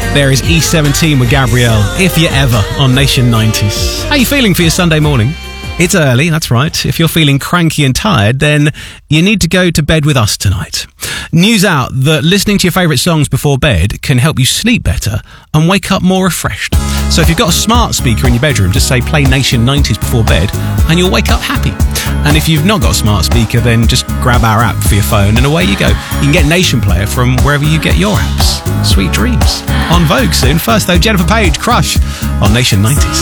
There is E17 with Gabrielle, If You're Ever, on Nation 90s. How are you feeling for your Sunday morning? It's early, that's right. If you're feeling cranky and tired, then you need to go to bed with us tonight. News out that listening to your favourite songs before bed can help you sleep better and wake up more refreshed. So if you've got a smart speaker in your bedroom, just say play Nation 90s before bed and you'll wake up happy. And if you've not got a smart speaker, then just grab our app for your phone and away you go. You can get Nation Player from wherever you get your apps. Sweet dreams. On Vogue soon. First though, Jennifer Page, Crush, on Nation 90s.